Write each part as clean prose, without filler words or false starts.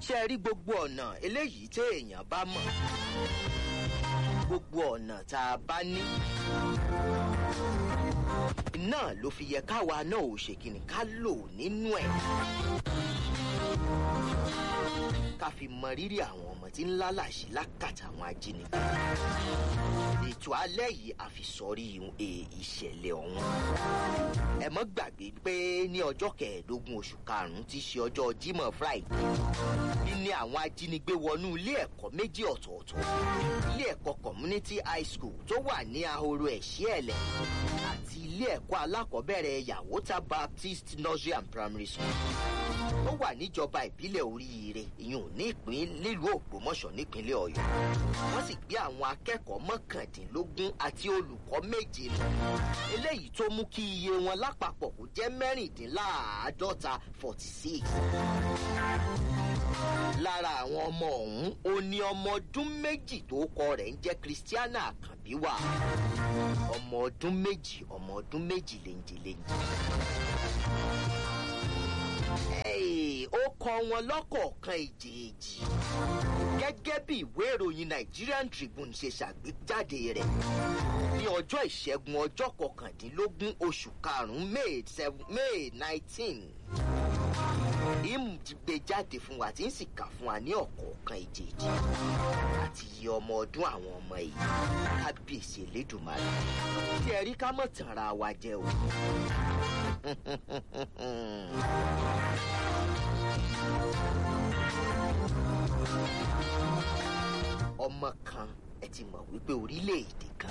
ṣe rí gbogbo ọ̀nà eléyìí tí èèyàn bá mọ̀, gbogbo ọ̀nà tá a bá ní náà ló fi yẹ káwa náà ò ṣe kíni ká lò nínú ẹ̀, ká fi mọ rírì àwọn ọmọ tí ń lálàṣí lákàtà àwọn ajínigbé. ètò alẹ́ yìí a fi sọrí ìṣẹ̀lẹ̀ ọ̀hún. ẹ mọ́ gbàgbé pé ní ọjọ́ 15 oṣù karùn-ún tí í ṣe ọjọ́ Jímọ̀ Friday ní àwọn ajínigbé wọnú ilé ẹ̀kọ́ méjì ọ̀tọ̀ọ̀tọ̀, ilé ẹ̀kọ́ community high school tó wà ní Ahoro Ẹ̀ṣíẹ̀lẹ̀ àti ilé ẹ̀kọ́ alákọ̀ọ́bẹ̀rẹ̀ Yawota Baptist Nursery and Primary School ó wà níjọba ìbílẹ̀ Oríire ìyún ní nílùú Ògbómọ̀ṣọ́ nípínlẹ̀ Ọ̀yọ́. wọ́n sì gbé àwọn akẹ́kọ̀ọ́ 19 àti olùkọ́ 7 lọ, eléyìí tó mú kí iye wọn lápapọ̀ kó jẹ́ 46. lára àwọn ọmọ ọ̀hún ó ní ọmọ ọdún 2 tó kọ rẹ̀ ń jẹ́ Christiana Àkànbí wà, ọmọ ọdún 2 léńjeléńjẹ. ó kọ wọn lọ́kọ̀ọ̀kan èjèèjì gẹ́gẹ́ bí ìwé ìròyìn Nigerian Tribune ṣe ṣàgbéjáde rẹ̀ ní ọjọ́ ìṣẹ́gun ọjọ́ 19 oṣù karùn-ún May 19. ìmùgbé jáde fún wa tí ń sì kà fún wa ní ọ̀kọ̀ọ̀kan èjèèjì àti iye ọmọ ọdún àwọn ọmọ yìí. kábíyèsí Elédùmarè tí ẹ rí ká mọ̀ tanra wa jẹ o. ọmọ kan ẹ ti mọ̀ wípé orílẹ̀-èdè kan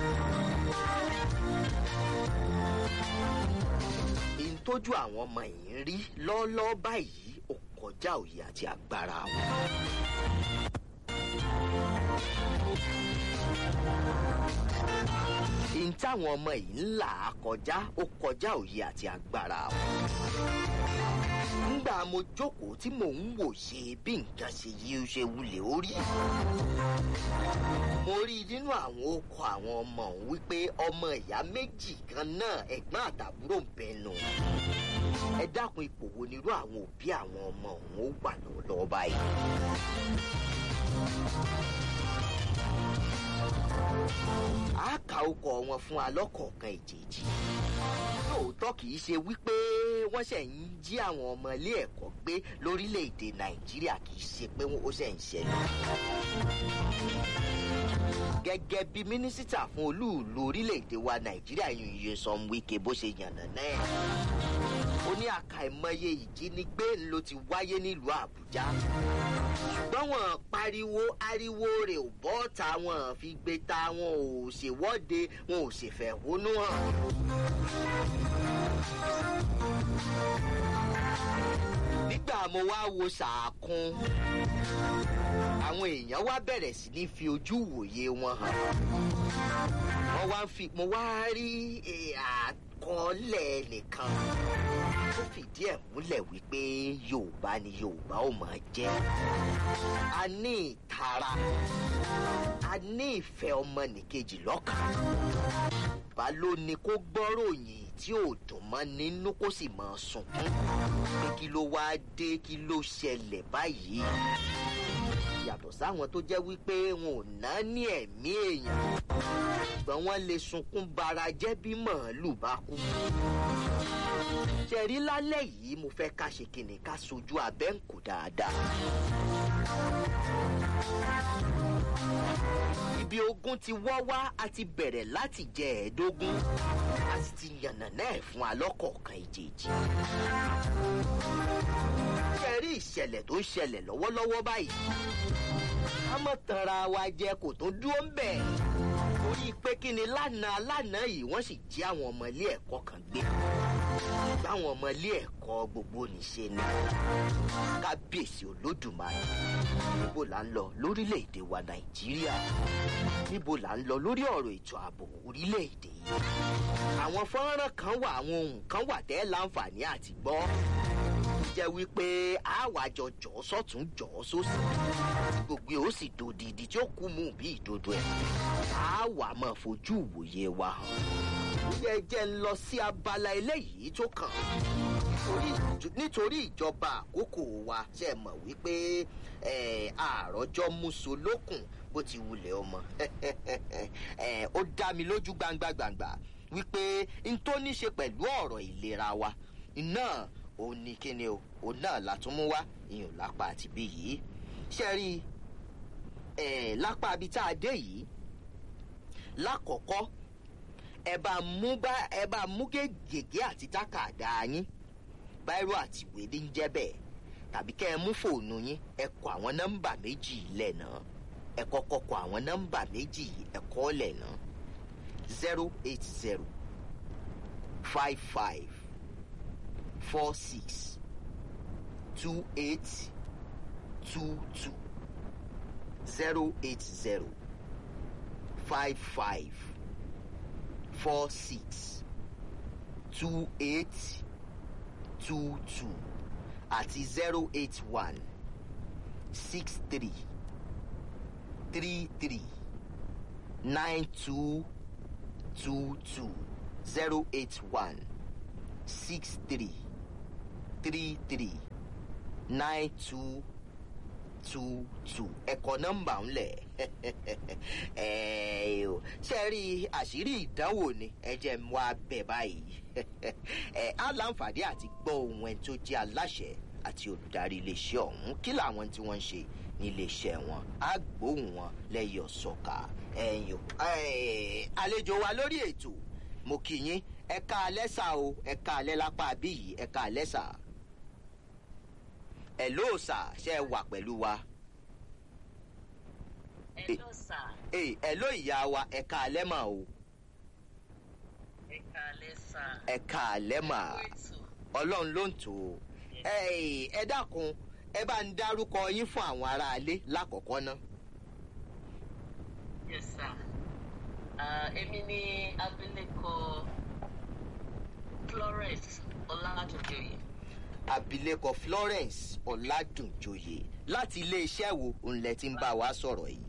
èyí tójú àwọn ọmọ yìí ń rí lọ́ọ́lọ́ọ́ báyìí ó kọjá òye àti agbára wọn. èyí táwọn ọmọ yìí ń là á kọjá ó kọjá òye àti agbára wọn. nígbà mo jókòó tí mò ń wò ṣe bí nǹkan ṣe yí ó ṣe wulẹ̀ orí, mo rí nínú àwọn okọ̀ àwọn ọmọ òun wípé ọmọ ìyá méjì kan náà ẹ̀gbọ́n àtàbúrò ń bẹnu. ẹ dákun ipò wo nírú àwọn òbí àwọn ọmọ òun ó wà lọ́wọ́ báyìí. a kà ọkọ̀ wọn fún alọ́kọ̀ọ̀kan èjèèjì. lóòótọ́ kì í ṣe wípé wọ́n ṣẹ̀ ń jí àwọn ọmọ ilé ẹ̀kọ́ gbé lórílẹ̀‐èdè Nàìjíríà, kì í ṣe pé ó ṣẹ̀ ń ṣẹlẹ̀. gẹ́gẹ́ bí mínísítà fún olú-ìlú orílẹ̀‐èdè wa Nàìjíríà Nyesom Wike bó ṣe yànnà náà, ó ní àkàìmọye ìjínigbé ló ti wáyé nílùú Àbújá, ṣùgbọ́n wọn pariwo ariwo rẹ̀ ò bọ́ ta, wọn fi gbé ta, wọn ò ṣèwọ́de, wọn ò ṣèfẹ̀hónú hàn. nígbà mo wá wo sàákún, àwọn èèyàn wá bẹ̀rẹ̀ sí ní fi ojú wòye wọn hàn. mo wá rí àkọọ́lẹ̀ nìkan tó fìdí ẹ̀ múlẹ̀ wípé Yorùbá ni Yorùbá ó máa jẹ́. a ní ìtara, a ní ìfẹ́ ọmọnìkejì lọ́kàn. bá ló ní kó gbọ́ròyìn tí ò dùn mọ́ nínú kó sì máa sunkún pé kí ló wá dé, kí ló ṣẹlẹ̀ báyìí. yàtọ̀ sáwọn tó jẹ́ wípé wọn ò ná ní ẹ̀mí èèyàn, ṣùgbọ́n wọ́n lè sunkún bara jẹ́ bí màálù bá kú. ṣẹ̀rí lálẹ́ yìí mo fẹ́ ká ṣe kíni ká sojú abẹ́ ń kó dáadáa. ibi ogun ti wọ́ wá a ti bẹ̀rẹ̀ láti jẹ 15, a sì ti yànnà náà fún alọ́kọ̀ọ̀kan èjèèjì. ṣẹ̀rí ìṣẹ̀lẹ̀ tó ń ṣẹlẹ̀ lọ́wọ́lọ́wọ́ báyìí, ká mọ̀ tanra wa jẹ kò tó dúró ń bẹ̀. orí pé kí ni lánàá yìí wọ́n sì jí àwọn ọmọ ilé ẹ̀kọ́ kan gbé. báwọn ọmọ ilé ẹ̀kọ́ gbogbo nìṣe ni. kábíyèsí Olódùmarè, níbo là ń lọ lórílẹ̀‐èdè wa Nàìjíríà? níbo là ń lọ lórí ọ̀rọ̀ ètò ààbò orílẹ̀‐èdè yìí? àwọn fọ́nrán kan wà, àwọn ohun kan wà tẹ́ láǹfààní àti gbọ́. jẹ́ wípé àwàjọ jọ̀ sọ́tún jọ̀ sósì, gbogbo ó sì dòdìdì tí ó kú mú bí ìdodo ẹ̀. àwa máa fojú ìwòye wa hàn. ó yẹ jẹ́ ń lọ sí abala eléyìí tó kàn. nítorí ìjọba àkókò wa ṣe mọ̀ wípé àròjọ musolókun bó ti wulẹ̀ ọmọ ó dá mi lójú gbangba wípé n tó ní ṣe pẹ̀lú ọ̀rọ̀ ìlera wa náà ó ní kíni o òun náà látúmú wá ìyún lápá àti bí yìí ṣe rí lápá àbí tá a dé yìí lákọ̀ọ́kọ́ ẹ bá mú gègé àti tákàdá yín báírò àti ìwé ní jẹ́ bẹ́ẹ̀ tàbí kẹ́ ẹ mú fóònù yín ẹ kọ àwọn nọ́mbà méjì lẹ̀ náà ẹ kọ́kọ́ kọ àwọn nọ́mbà méjì ẹ kọ́ lẹ̀ náà 080 55 46 28 22 080 55 46 28 22 àti 081 63 33 92 22 081 63 33 92 22 ẹ̀kọ́ nọ́mbà ńlẹ̀ ṣe rí àṣírí ìdánwò ni ẹ jẹ́ n wá bẹ̀ báyìí á láǹfààní àti gbọ́ ohun ẹni tó jẹ́ aláṣẹ àti olùdarí iléeṣẹ́ ọ̀hún kí làwọn tí wọ́n ń ṣe ní iléeṣẹ́ wọn á gbóhùn wọn lẹ́yọ̀ sọ̀ka àlejò wa lórí ètò mo kí yín ẹ káalẹ́ sà o ẹ káalẹ́ lápá bí yìí ẹ káalẹ́ sà. Hello sà ṣe wà pẹ̀lú wa. Hello sà. Hello ìyá wa ẹ káalẹ́ mà o. Ẹ káalẹ́ sà. Ẹ káalẹ́ mà. Ọlọ́run ló ń tò ó. Ẹ dákun ẹ bá ń dárúkọ yín fún àwọn aráalé lákọ̀ọ́kọ́ ná. Yes sir. Èmi ni abilékọ Florence Ọládùnjoyè. Abilékọ Florence Ọládùnjoyè láti iléeṣẹ́ wo ńlẹ̀ tí ń bá wa sọ̀rọ̀ yìí.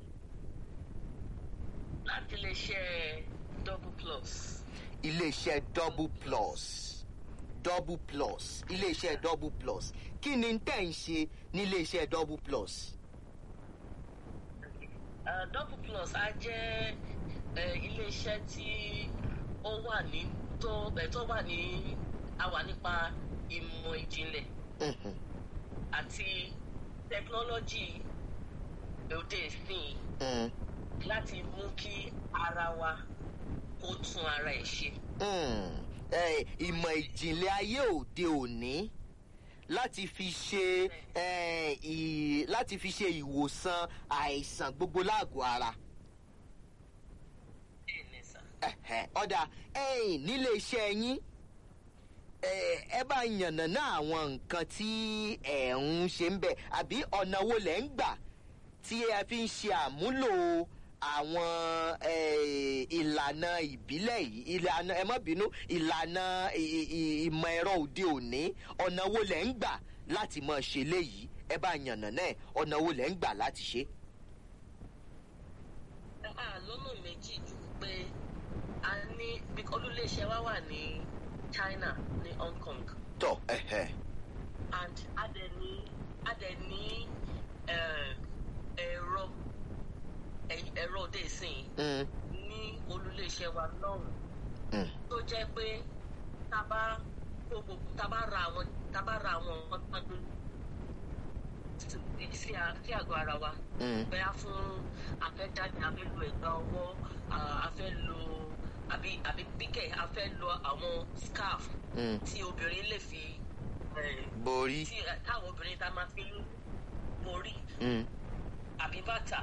Láti iléeṣẹ́ Double Plus. Iléeṣẹ́ Double Plus. Double Plus. Iléeṣẹ́ Double Plus. Kí ni tẹ́ ń ṣe ní iléeṣẹ́ Double Plus? Double Plus á jẹ́ iléeṣẹ́ tí ó wà ní tó wà ní àwa nípa ìmọ̀ ìjìnlẹ̀ àti tẹkinọ́lọ́jì òde ìsìn láti mú kí ara wa kó tún ara ẹ̀ ṣe. Ìmọ̀ ìjìnlẹ̀ ayé òde òní láti fi ṣe ìwòsàn àìsàn gbogbo láàgọ̀ ara. Ọ̀dà nílé iṣẹ́ yín ẹ bá yànnàná àwọn nǹkan tí ẹ̀ ń ṣe ń bẹ̀ àbí ọ̀nà wo lẹ̀ ń gbà tí ẹ fi ń ṣe àmúlò àwọn ìlànà ìbílẹ̀ yìí ìlànà ẹ má bínú ìlànà ìmọ̀ ẹ̀rọ òde òní ọ̀nà wo lẹ̀ ń gbà láti máa ṣe léyìí ẹ bá yànnàná ẹ̀ ọ̀nà wo lẹ̀ ń gbà láti ṣe. Lọ́nà méjì ju pé a ní olúléeṣẹ́ wa wà ní China ní Hong Kong. Tọ́ and a dẹ̀ ní ẹ̀rọ òde ìsìn ní olúléeṣẹ́ wa lọ́rùn tó jẹ́ pé tá bá ra àwọn ọmọ sí àgọ́ ara wa bẹ́ẹ̀ fún afẹ́jáde afẹ́lo ẹ̀gbà ọwọ́ afẹ́lo àbí bíkẹ́ afẹ́lo àwọn scarf tí obìnrin lè fi borí tí káwọn obìnrin tá máa fi borí àbí bàtà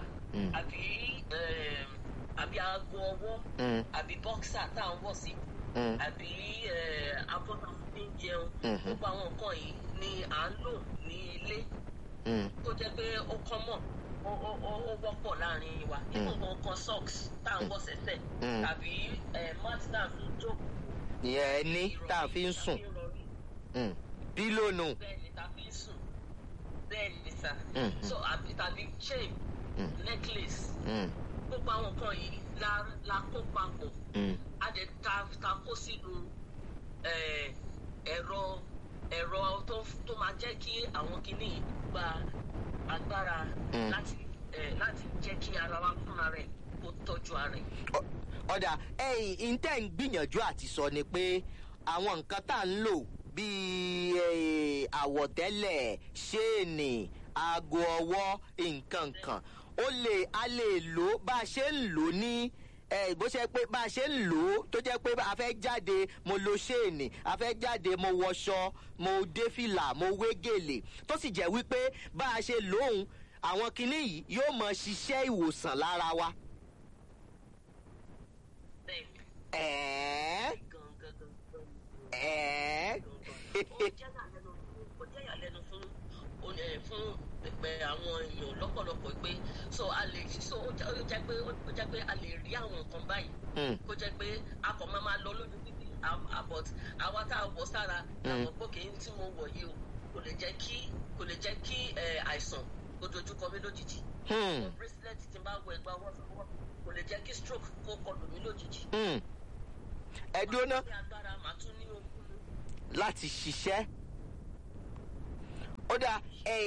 àbí aago ọwọ́ àbí bọ́ksà tá à ń wọ̀ sí àbí abọ́tà fi ń jẹun gbogbo àwọn nǹkan yìí ni à ń lò ní ilé tó jẹ́ pé ó common ó wọ́pọ̀ láàrin wa nínú nǹkan socks tá à ń wọ̀ sẹ́sẹ̀ tàbí mat tá à ń fi jókòó. ìyẹn ní tá a fi ń sùn pílónù. bẹ́ẹ̀ni tá a fi ń sùn bẹ́ẹ̀ni sà so tàbí chain necklace gbogbo àwọn nǹkan yìí la kó papọ̀ a dẹ̀ ta kó sínú ẹ̀rọ ẹ̀rọ tó máa jẹ́ kí àwọn kinní gba agbára láti jẹ́ kí ara wa fúnra rẹ̀ kó tọ́jú ara rẹ̀. ọ̀dà ìtẹ́ ń gbìyànjú àti sọ ni pé àwọn nǹkan tá à ń lò bíi àwọ̀tẹ́lẹ̀ ṣéènì aago ọwọ́ nǹkan kan a lè lò bá a ṣe ń lò ní bó ṣe pé bá a ṣe ń lò ó tó jẹ́ pé a fẹ́ jáde mo lo ṣéènì a fẹ́ jáde mo wọṣọ mo dé fìlà mo wé gèlè tó sì jẹ́ wípé bá a ṣe lóhùn àwọn kinní yìí yóò mọ ṣiṣẹ́ ìwòsàn lára wa. ó jẹ́ ìyàlẹ́nu fún àwọn èèyàn lọ́pọ̀lọpọ̀ pé ó jẹ́ pé a lè rí àwọn nǹkan báyìí kó jẹ́ pé a kàn máa lọ lójú títí àbọ̀t àwa tá a wọ̀ sára àwọn gbòkè tí mo wọ̀ yìí o kò lè jẹ́ kí àìsàn kó dojú kọ mí lójijì. bracelet tí n bá wọ ẹgbẹ́ ọwọ́ fún wọn kò lè jẹ́ kí stroke kó kọlù mí lójijì. ẹ̀dùn náà láti ṣiṣẹ́. ọ̀dà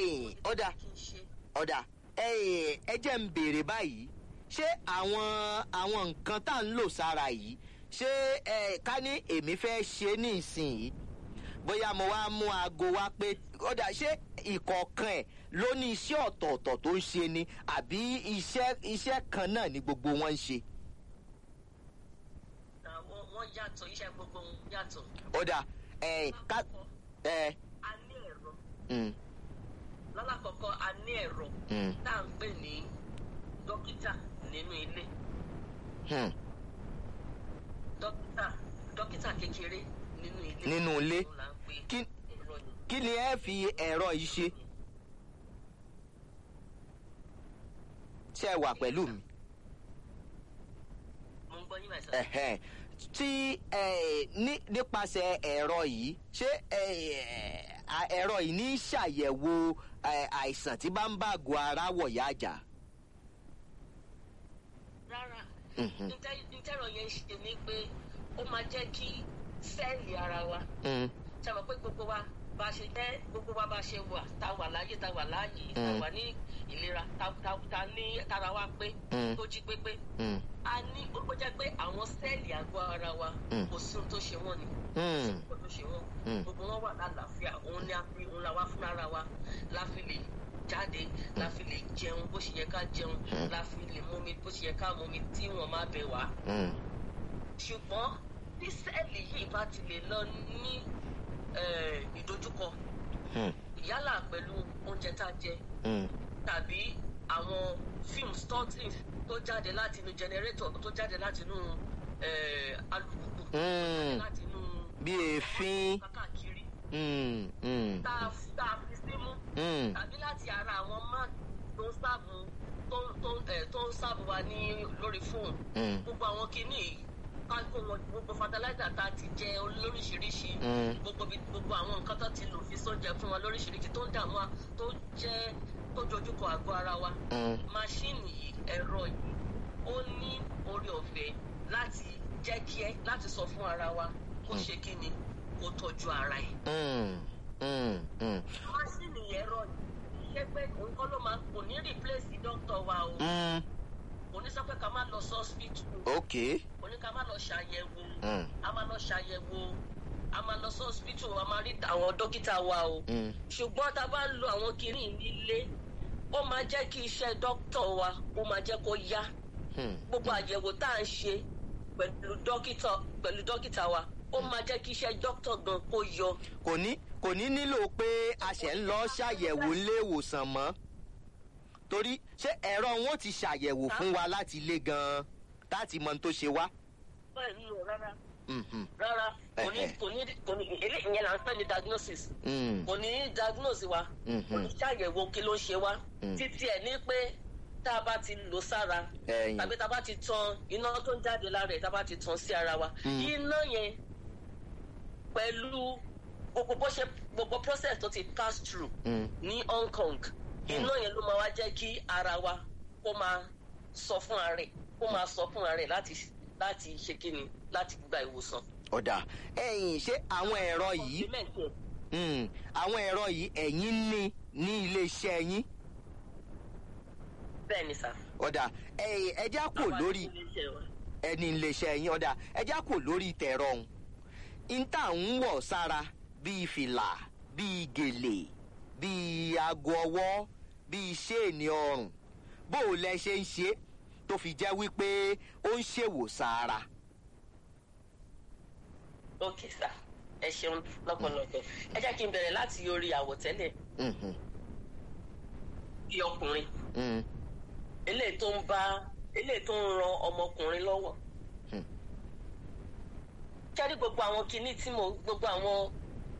ẹ jẹ́ ń béèrè báyìí ṣé àwọn nǹkan tá à ń lò sára yìí ṣé ká ní èmi fẹ́ ṣe ní ìsinyìí bóyá mo wá mú aago wá pé ọ̀dà ṣé ìkọ̀ọ̀kan ẹ̀ ló ní iṣẹ́ ọ̀tọ̀ọ̀tọ̀ tó ń ṣe ni àbí iṣẹ́ kan náà ni gbogbo wọn ń ṣe. wọ́n yàtọ̀ iṣẹ́ gbogbo wọn yàtọ̀. ọ̀dà a ní ẹ̀rọ. lọ́lákọ̀ọ́kọ́ a ní ẹ̀rọ tá à ń pè ní dókítà nínú ilé. dókítà kékeré nínú ilé. kí ni ẹ fi ẹ̀rọ yìí ṣe? ṣé ẹ wà pẹ̀lú mi? mo ń gbọ́ yín báyìí. tí nípasẹ̀ ẹ̀rọ yìí ṣé ẹ̀rọ yìí ní ṣàyẹ̀wò àìsàn tí bá ń bá àgọ́ ara wọ̀yá àjà? rárá ìtẹ́rọ yẹn ṣe ni pé ó máa jẹ́ kí sẹ́ẹ̀lì ara wa ṣe mọ̀ pé gbogbo wa bá ṣe wà tá wà láyé tá wà ní ìlera tára wa pé tó jí pépé a ní ó jẹ́ pé àwọn sẹ́ẹ̀lì àgọ́ ara wa kò sí ohun tó ṣe wọ́n ni kò tó ṣe wọ́n gbogbo wọn wà lálàáfíà òun la wá fún ara wa la fi lè jáde la fi lè jẹun bó ṣe yẹ ká jẹun la fi lè mumi bó ṣe yẹ ká mumi tí wọn máa bẹ̀ wá. ṣùgbọ́n bí sẹ́ẹ̀lì yìí bá ti lè lọ ní ìdojúkọ yálà pẹ̀lú oúnjẹ tá a jẹ tàbí àwọn fíìmù stunting tó jáde láti inú jẹnẹrétọ̀ tó jáde láti inú alùpùpù láti inú bí èéfín káàkiri tá a fi símú tàbí láti ara àwọn máàkì tó ń sáàbù wa ní lórí fóònù gbogbo àwọn kinní gbogbo fertilizer tá a ti jẹ lóríṣiríṣi gbogbo àwọn nǹkan tó ti lò fi sóúnjẹ fún wa lóríṣiríṣi tó ń dààmú wa tó dojúkọ àgọ́ ara wa máṣíìnì yìí ẹ̀rọ yìí ó ní orí ọ̀fẹ́ láti jẹ́ kí láti sọ fún ara wa kó ṣe kí ni kó tọ́jú ara ẹ̀. máṣíìnì ẹ̀rọ yìí ṣé pé nǹkan ló máa kò ní replace dókítà wa o kò ní sọ pé ká má lọ sí hospital kò ní ká má lọ ṣàyẹ̀wò a máa lọ ṣàyẹ̀wò a máa lọ sí hospital a máa rí àwọn dókítà wa o ṣùgbọ́n tá a bá ń lo àwọn kinní nílé ó máa jẹ́ kí iṣẹ́ dókítà wa ó máa jẹ́ kó yá gbogbo àyẹ̀wò tá à ń ṣe pẹ̀lú dókítà wa ó máa jẹ́ kí iṣẹ́ dókítà gan kó yọ. kò ní nílò pé a ṣẹ̀ ń lọ ṣàyẹ̀wò ilé ìwòsàn mọ́ torí ṣé ẹ̀rọ wọn ti ṣàyẹ̀wò fún wa láti ilé gan-an láti mọ ohun tó ṣe wá. bẹ́ẹ̀ ni o rárá kò ní ìyẹn là ń pè ní diagnosis kò ní diagnose wa kò ní ṣàyẹ̀wò kí ló ń ṣe wá títí ẹ̀ ní pé tá a bá ti lò sára tàbí tá a bá ti tan iná tó ń jáde lára ẹ̀ tá a bá ti tan sí ara wa iná yẹn pẹ̀lú gbogbo process tó ti pass through ní Hong Kong iná yẹn ló máa wá jẹ́ kí ara wa kó máa sọ fún ara rẹ̀ láti ṣe kíni láti gba ìwòsàn. ọ̀dà ṣé àwọn ẹ̀rọ yìí àwọn ẹ̀rọ yìí ẹ̀yin ní iléeṣẹ́ yín. bẹ́ẹ̀ ni sà. ọ̀dà ẹja kò lórí ẹni iléeṣẹ́ yín. ọ̀dà ẹja kò lórí tẹ̀rọ ọ̀hún. ìta ń wọ̀ sára bíi fìlà bíi gèlè bíi aago ọwọ́ bíi ṣéènì ọrùn bó o lẹ ṣe ń ṣe tó fi jẹ́ wípé ó ń ṣèwòsàn ara. ok sà ẹ ṣeun lọ́pọ̀lọpọ̀ ẹ jẹ́ kí n bẹ̀rẹ̀ láti orí àwọ̀tẹ́lẹ̀ bí ọkùnrin eléyìí tó ń ran ọmọkùnrin lọ́wọ́ kẹ́rí gbogbo àwọn kinní gbogbo àwọn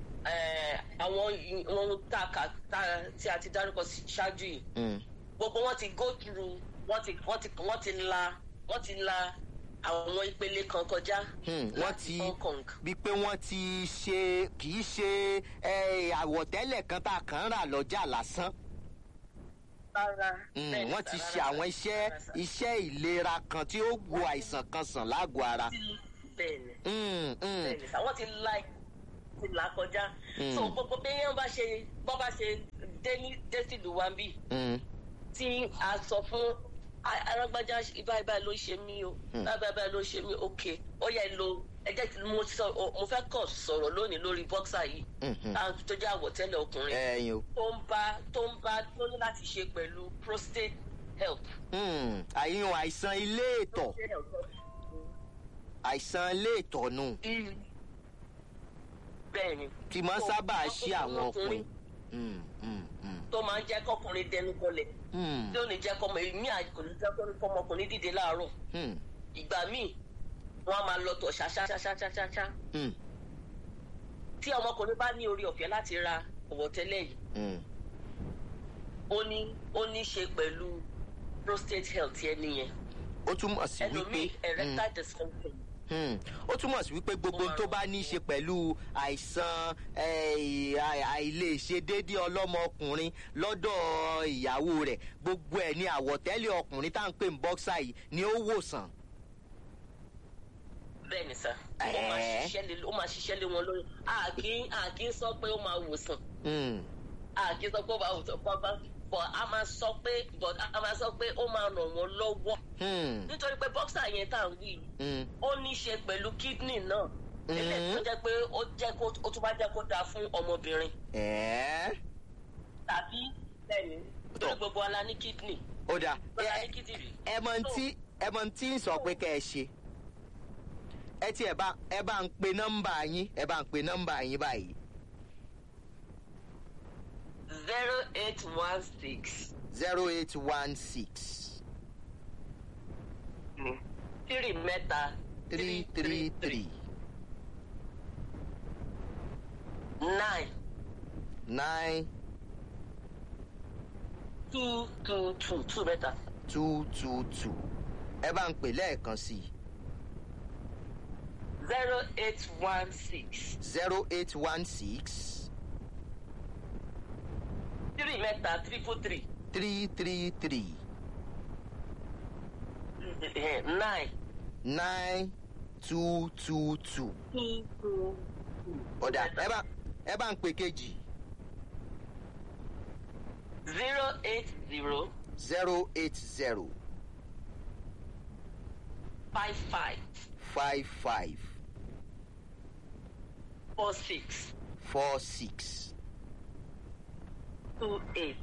ohun tí a ti dárúkọ ṣáájú yìí gbogbo wọn ti go through wọ́n ti la àwọn ìpele kan kọjá láti Hong Kong. bí pé wọ́n ti ṣe kì í ṣe àwọ̀tẹ́lẹ̀ kan tá a kàn ń rà lọ́jà lásán. rárá wọ́n ti ṣe àwọn iṣẹ́ ìlera kan tí ó wo àìsàn kan sàn lágọ̀ọ́ ara. bẹ́ẹ̀ni àwọn ti là kọjá. so gbogbo bí wọ́n bá ṣe dé sílùú wa bí tí a sọ fún alágbájá báyìí ló ṣe mí o báyìí ló ṣe mí ok ó yẹ lo ẹ jẹ́ mo fẹ́ kàn sọ̀rọ̀ lónìí lórí bọ́ksà yìí tó jẹ́ àwọ̀tẹ́lẹ̀ ọkùnrin tó ní láti ṣe pẹ̀lú prostate health. àìsàn ilé ìtọ̀ àìsàn ilé ìtọ̀ nù. bẹ́ẹ̀ni tí máa ń sábà ṣe àwọn ọkùnrin. tó máa ń jẹ́ kọkùnrin dẹnu kọlẹ̀ tí ó ní jẹ́ kọmọ èmi àkùnrin jẹ́ kọmọkùnrin dìde láàárọ̀ ìgbà míì wọ́n á máa lọ tọ̀ ṣáṣáṣáṣáṣá tí ọmọkùnrin bá ní orí ọ̀fẹ́ láti ra àwọ̀tẹ́lẹ̀ yìí ó ní ṣe pẹ̀lú prostate health ẹni yẹn. ó túmọ̀ sí wípé ẹlòmíì erectile dysfunction. ó túmọ̀ sí wípé gbogbo tó bá ní í ṣe pẹ̀lú àìsàn àìlèṣedéédé ọlọ́mọkùnrin lọ́dọ̀ ìyàwó rẹ̀ gbogbo ẹ̀ ní àwọ̀tẹ́lẹ̀ ọkùnrin tá à ń pè ní bọ́ksà yìí ni ó wòsàn. bẹ́ẹ̀ni sá ó máa ṣiṣẹ́ lé wọn lórí a kì í sọ pé ó máa wòsàn a kì í sọ pé ó máa wòsàn but a máa sọ pé ó máa ràn wọ́n lọ́wọ́ nítorí pé bọ́ksà yẹn tá à ń wí ó ní í ṣe pẹ̀lú kidney náà ilé tó jẹ́ pé ó tún bá jẹ́ kó dáa fún ọmọbìnrin tàbí bẹ́ẹ̀ni torí gbogbo ala ní kidney. ó dà ẹ mọ tí ń sọ pé kẹ́ ẹ ṣe ẹ ti ẹ bá ń pe nọ́mbà yín báyìí. 0816 3 mẹ́ta 333 9 222 mẹ́ta 222 ẹ bá ń pè lẹ́ẹ̀kan sí i. 0816 3 mẹ́ta 333 333 9 222. ọ̀dà ẹ bá ń pè kejì. 080 55 46 28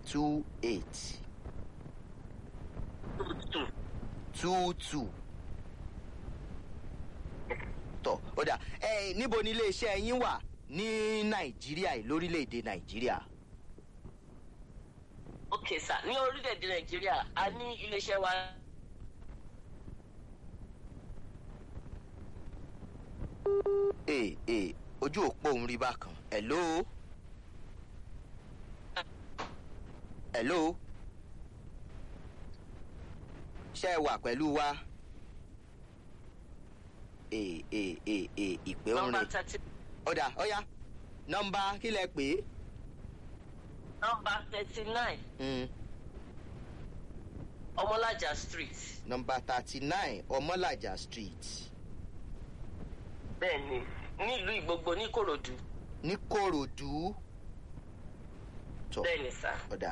22. tọ́ ọ̀dà níbo ni iléeṣẹ́ yín wà ní nàìjíríà yìí lórílẹ̀‐èdè nàìjíríà. ok sir ní orílẹ̀‐èdè nàìjíríà a ní iléeṣẹ́ wa. ojú òpó òun rí bákan. hello ṣé ẹ wà pẹ̀lú wa. ìpè òun rè. ọ̀dà ọ̀yá nọ́mbà kí lẹ pè é. nọ́mbà 39. Ọmọlájà street. nọ́mbà 39 Ọmọlájà street. bẹ́ẹ̀ni nílùú Ìgbogbo ní Ìkòròdú. ní Kòròdú. bẹ́ẹ̀ni sá.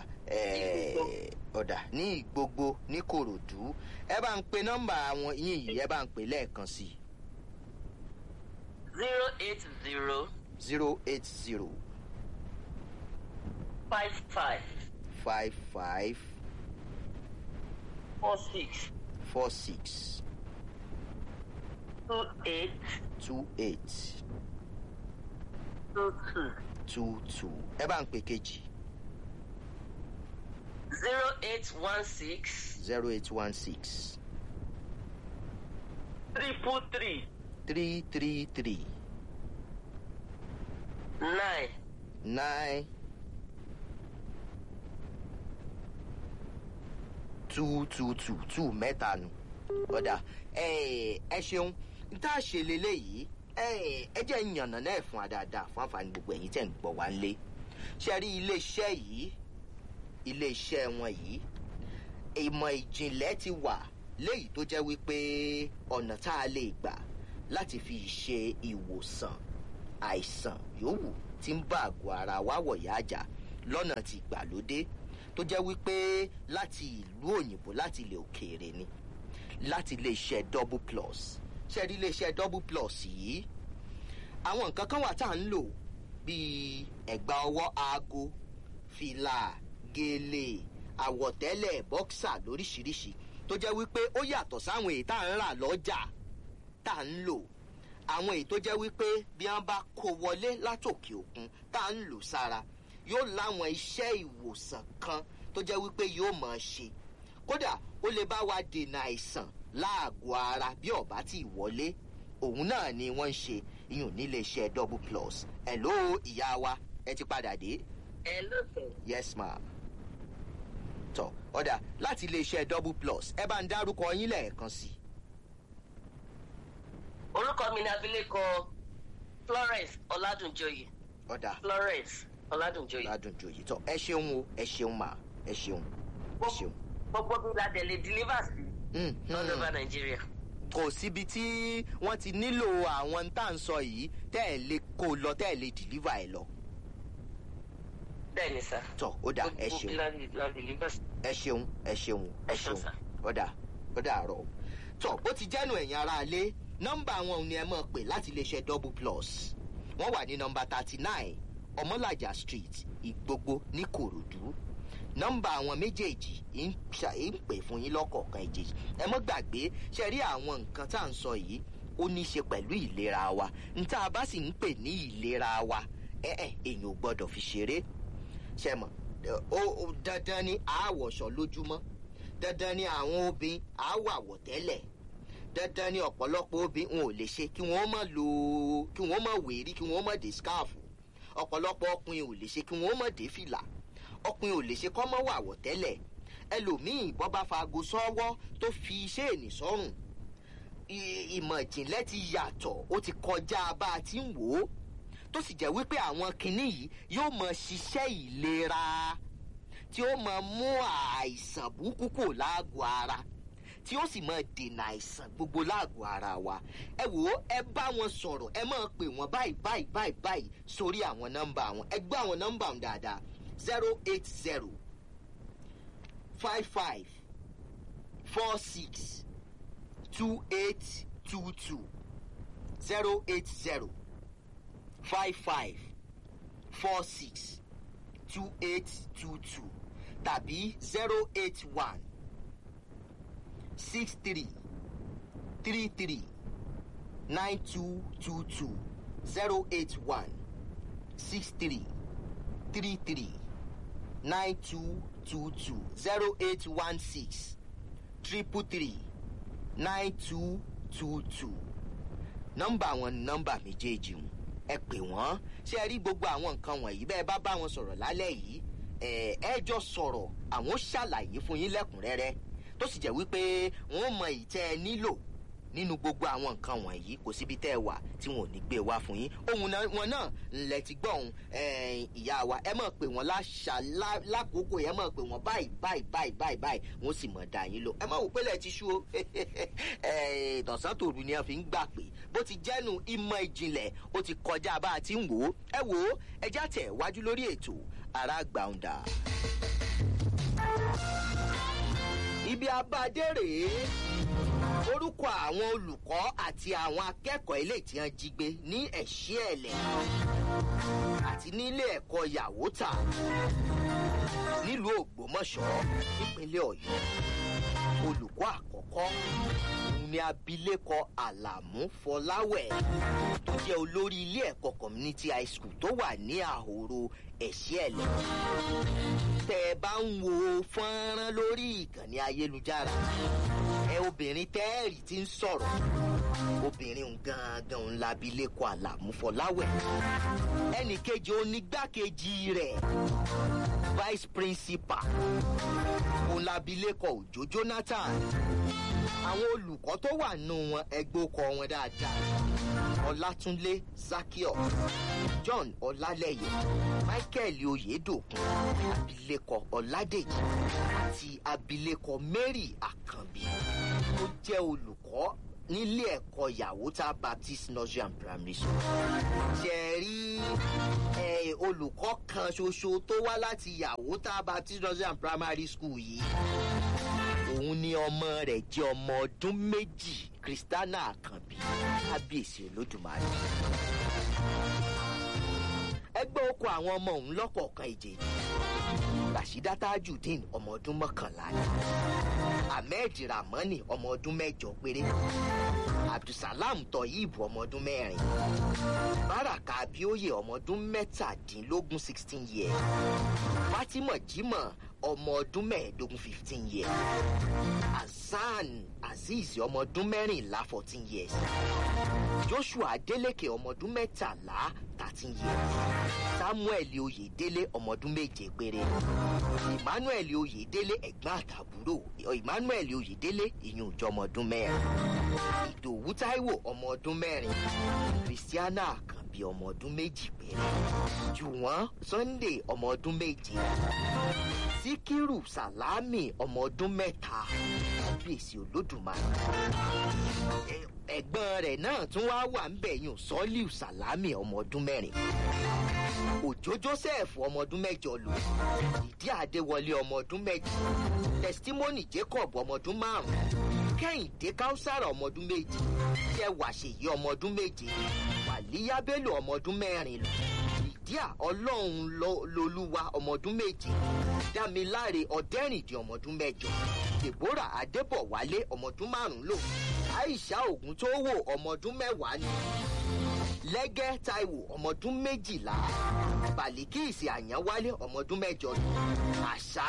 ọ̀dà ní Ìgbogbo ní Kòròdú. ẹ bá ń pe nọ́mbà àwọn yín yìí, ẹ bá ń pè lẹ́ẹ̀kan sí i. 080 080 55 55 46 46 28 28 22 22. ẹ bá ń pè kejì. 0816 0816 333 333 9 9 222 mẹ́ta nu. ọ̀dà ẹ ṣeun tá a ṣe leléyìí ẹ jẹ́ ìyànnà náà fún wa dáadáa fún àǹfààní gbogbo ẹ̀yin tẹ̀ ń gbọ́ wá lé. ṣe rí iléeṣẹ́ yìí, iléeṣẹ́ wọn yìí, ìmọ̀ ìjìnlẹ̀ ti wà léyìí tó jẹ́ wípé ọ̀nà tá a lè gbà láti fi ṣe ìwòsàn àìsàn yòówù tí ń bá àgọ́ ara wa wọ̀yá àjà lọ́nà ti ìgbàlódé tó jẹ́ wípé láti ìlú òyìnbó, láti ilẹ̀ òkèèrè ni, láti iléeṣẹ́ Double Plus. ṣe rí iléeṣẹ́ Double Plus yìí, àwọn nǹkan kan wà tá à ń lò bíi ẹ̀gbà ọwọ́, aago, fìlà, gèlè, àwọ̀tẹ́lẹ̀, bọ́ksà lóríṣiríṣi tó jẹ́ wípé ó yàtọ̀ sáwọn èyí tá à ń rà lọ́jà tá à ń lò. àwọn èyí tó jẹ́ wípé bí wọ́n bá kó wọlé látòkè òkun tá à ń lò sára yóò láwọn iṣẹ́ ìwòsàn kan tó jẹ́ wípé yóò máa ṣe. kódà ó lè bá wa dènà àìsàn láàgọ̀ ara bí ó bá ti wọlé. òun náà ni wọ́n ń ṣe iyùn nílé iṣẹ́ Double Plus. hello ìyá wa, ẹ ti padà dé. hello sir. yes ma. tọ́ ọ̀dà láti ilé iṣẹ́ Double Plus, ẹ bá ń dárúkọ yín lẹ́ẹ̀kan sí i. orúkọ mi ni abilékọ Florence Ọládùnjoyè. ọ̀dà Florence Ọládùnjoyè. Ọládùnjoyè. tọ́ ẹ ṣeun o, ẹ ṣeun ma, ẹ ṣeun, ẹ ṣeun. gbogbo bí la dẹ̀ lè deliver sí all over Nigeria. kò síbi tí wọ́n ti nílò àwọn tá à ń sọ yìí tẹ́ ẹ̀ lè kó lọ, tẹ́ ẹ̀ lè deliver ẹ̀ lọ. bẹ́ẹ̀ni sá. tọ́ ó dà, ẹ ṣeun, ẹ ṣeun, ẹ ṣeun, ẹ ṣeun. ó dà àárọ̀. tọ́ bó ti jẹ́nu ẹ̀yin ará ilé, nọ́mbà wọn ni ẹ máa pè láti iléeṣẹ́ Double Plus. wọ́n wà ní nọ́mbà 39 Ọmọlájà Street, Ìgbogbo ní Kòròdú. nọ́mbà àwọn méjèèjì ń pè fún yín lọ́kọ̀ọ̀kan ìjèjì. ẹ mọ́ gbàgbé, ṣe rí àwọn nǹkan tá à ń sọ yìí ó ní í ṣe pẹ̀lú ìlera wa. n tá a bá sì ń pè ní ìlera wa èèyàn ò gbọ́dọ̀ fi ṣeré. ṣe mọ̀ dandan ni àwọ̀ṣọ lójúmọ́, dandan ni àwọn obìnrin àwọ̀ tẹ́lẹ̀, dandan ni ọ̀pọ̀lọpọ̀ obìnrin wọn ò lè ṣe kí wọ́n má wèrí, kí wọ́n má dé skáàfù. ọ̀pọ̀lọpọ̀ ọkùnrin ò lè ṣe kí wọ́n má dé fìlà. ọkùnrin ò lè ṣe kọ́ mọ́ wàwọ̀ tẹ́lẹ̀. ẹlòmíì bọ́ bá fago sọ́wọ́ tó fi ṣéènì sọ́rùn. ìmọ̀ ìjìnlẹ̀ ti yàtọ̀, ó ti kọjá bá a ti ń wò ó, tó sì jẹ́ wípé àwọn kinní yìí yóò máa ṣiṣẹ́ ìlera tí ó máa mú àìsàn burúkú kò láàgọ̀ ara, tí ó sì máa dènà àìsàn gbogbo láàgọ̀ ara wa. ẹ wò ó, ẹ bá wọn sọ̀rọ̀, ẹ máa pè wọ́n báyìí sórí àwọn nọ́mbà wọn. ẹ gbọ́ àwọn nọ́mbà wọn dáadáa. 080 55 46 2822 080 55 46 2822 tàbí 081 63 33 9222 081 63 33 9222 0816 333 9222. nọ́mbà wọn ni nọ́mbà méjèèjì wọn. ẹ pè wọ́n. ṣé ẹ rí gbogbo àwọn nǹkan wọ̀nyí bẹ́ẹ̀ bá wọn sọ̀rọ̀ lálẹ́ yìí ẹ jọ sọ̀rọ̀, àwọn ṣàlàyé fún yín lẹ́kùnrẹ́rẹ́ tó sì jẹ́ wípé wọ́n mọ ìtẹ́ ẹ nílò nínú gbogbo àwọn nǹkan wọ̀nyí kò síbi tẹ́ ẹ wà tí wọn ò ní gbé wá fún yín. ohun wọn náà ńlẹ̀ ti gbọ́ ohun ìyá wa ẹ mọ̀ pé wọ́n lákòókò ẹ mọ̀ pé wọ́n báyìí wọ́n sì mọ̀ dá yín lò. ẹ mọ̀ wò pé lẹ̀ ti ṣú o tọ̀sán tòru ni wọ́n fi ń gbà pé bó ti jẹ́nu ìmọ̀ ìjìnlẹ̀ ó ti kọjá bá a ti ń wò ó. ẹ wò ó ẹjá tẹ̀ wájú lórí ètò Ará Gbàùndà. ibi abadé rèé orúkọ àwọn olùkọ́ àti àwọn akẹ́kọ̀ọ́ ilé tí wọ́n jí gbé ní Ẹ̀ṣíẹ̀lẹ̀ àti nílé ẹ̀kọ́ Yàwótà nílùú Ògbómọ̀ṣọ́ nípínlẹ̀ Ọ̀yọ́. olùkọ́ àkọ́kọ́ òun ni abilékọ Àlàmú Fọláwẹ̀ tó jẹ́ olórí ilé ẹ̀kọ́ community high school tó wà ní Àhòrò Ẹ̀ṣíẹ̀lẹ̀. tẹ́ ẹ bá ń wo fọ́nrán lórí ìkànnì ayélujára obìnrin tẹ́ẹ̀rì tí ń sọ̀rọ̀ obìnrin gangan ńlá abilékọ Àlàmú Fọláwẹ̀. ẹnì kejì onígbákejì rẹ̀ vice principal ńlá abilékọ Òjó Jonathan. àwọn olùkọ́ tó wà nù wọn ẹgbẹ́ ọkọ̀ wọn dáadáa: Ọlátúnlé Zakios, John Ọlálẹ́yẹ, Michael Oyèdòkun, abilékọ Ọládèjì àti abilékọ Mary Àkànbí tó jẹ́ olùkọ́ nílé ẹ̀kọ́ Yàwótà Baptist Nursery and Primary School. ṣe rí olùkọ́ kan ṣoṣo tó wá láti Yàwótà Baptist Nursery and Primary School yìí òun ni ọmọ rẹ̀ jẹ́ ọmọ ọdún 2 Christiana Àkànbí. kábíyèsí Olódùmarè. ẹgbẹ́ oko àwọn ọmọ òun lọ́kọ̀ọ̀kan ìjèjì: Rashida Tajudeen ọmọ ọdún 11 ni, Ahmed Ramani ọmọ ọdún 8 péré, Abdulsalam Toyib ọmọ ọdún 4, Baraka Abioye ọmọ ọdún 17 16 years, Fatima Jimoh ọmọ ọdún 15 15 years, Hassan Azeez ọmọ ọdún 14 14 years, Joshua Adeleke ọmọ ọdún 13 13 years, Samuel Oyèdélé ọmọ ọdún 7 péré, Emmanuel Oyèdélé ẹ̀gbọ́n àtàbúrò Emmanuel Oyèdélé ìyún ìjọ ọmọ ọdún 4, Ìdòwú Táíwò ọmọ ọdún 4, Christiana Àkànbí ọmọ ọdún 2 péré, Jùwọ́n Sunday ọmọ ọdún 7, Síkírù Sàlámì ọmọ ọdún 3. kábíyèsí Olódùmarè. ẹ̀gbọ́n rẹ̀ náà tún wá wà ń bẹ̀ yùn Sọ́líù Sàlámì ọmọ ọdún 4, Òjó Joseph ọmọ ọdún 8 lò, Ìdí Adéwọlé ọmọ ọdún 7, Testimony Jacob ọmọ ọdún 5, Kẹ́hìndé Káúsárà ọmọ ọdún 2, Ṣẹ́wà Ṣèyí ọmọ ọdún 7, Wàlíyá Bello ọmọ ọdún 4 lò, Ìdíà Ọlọ́run lolúwa ọmọ ọdún 7, Dámiláre Ọ̀dẹ́rìndì ọmọ ọdún 8, Deborah Adébọ̀wálé ọmọ ọdún 5 lò, Aisha Ògúntówò ọmọ ọdún 10 ni, Lẹ́gẹ́ Táíwò ọmọ ọdún 12, Bàlíkìsì Àyànwálé ọmọ ọdún 8 lò, Àṣà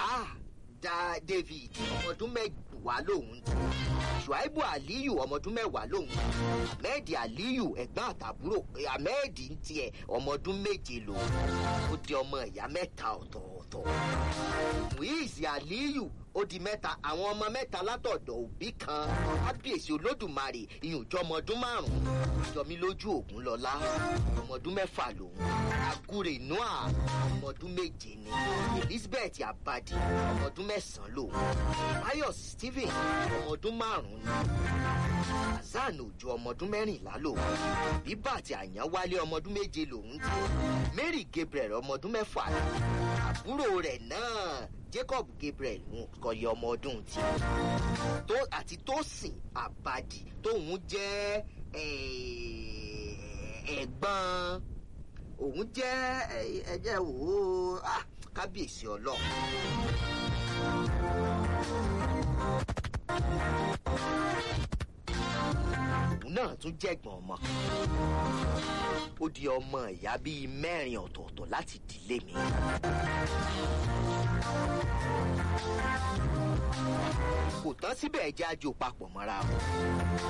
David ọmọ ọdún 10 lòun ti, Ṣùáìbù Àlíyù ọmọ ọdún 10 lòun ti, Ahmed Àlíyù ẹ̀gbọ́n àtàbúrò Ahmed ń tiẹ̀ ọmọ ọdún 7 lòun. ó di ọmọ ìyá 3 ọ̀tọ̀ọ̀tọ̀. Muiz Àlíyù ó di 3, àwọn ọmọ 3 látọ̀dọ̀ òbí kan. Kábíyèsí Olódùmarè ìyún ìjọ ọmọ ọdún 5, Jọmilójú Ògúnlọlá ọmọ ọdún 6 lòun, Àgùrè Noah ọmọ ọdún 7 ni, Elizabeth Abadi ọmọ ọdún 9 lòun, Pius Stephen ọmọ ọdún 5 ni, Hasan Òjó ọmọ ọdún 14 lòun, Bíbàtì Àyànwálé ọmọ ọdún 7 lòun ti, Mary Gabriel ọmọ ọdún 6 ni, àbúrò rẹ̀ náà Jacob Gabriel kọyọ ọmọ ọdún tí àti Tósìn Àbàdì tóun jẹ́ ẹ̀gbọ́n òun jẹ́ ẹ̀jẹ̀ wò ó kábíyèsí Ọlọ́run. òun náà tún jẹ̀gbọ́n ọmọ ó di ọmọ ìyá bíi 4 ọ̀tọ̀ọ̀tọ̀ láti ìdílé mi. kò tán síbẹ̀ ẹ jẹ́ àjò papọ̀ mọ́ra wọn.